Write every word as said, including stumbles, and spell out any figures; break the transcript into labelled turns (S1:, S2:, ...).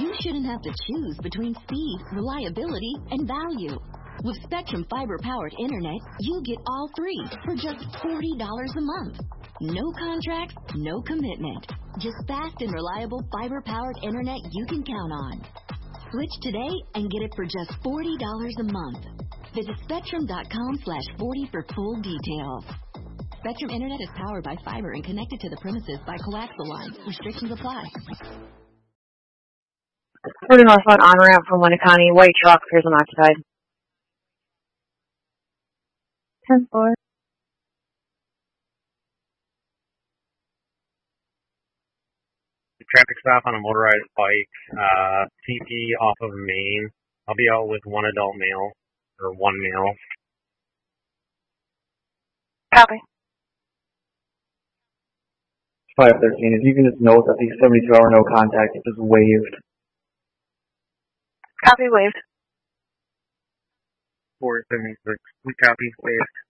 S1: you shouldn't have to choose between speed, reliability, and value. With Spectrum fiber-powered internet, you get all three for just forty dollars a month. No contracts, no commitment. Just fast and reliable fiber-powered internet you can count on. Switch today and get it for just forty dollars a month. Visit spectrum.com slash 40 for full details. Spectrum Internet is powered by fiber and connected to the premises by coaxial lines. Restrictions apply.
S2: Further northbound on-ramp from Winneconne, white truck, appears unoccupied. ten four.
S3: Traffic stop on a motorized bike, uh, T P off of Main. I'll be out with one adult male, or one male.
S2: Copy.
S4: five thirteen, if you can just note that the seventy-two hour no contact is waived.
S2: Copy, waived.
S3: four seventy-six, we copy, waived.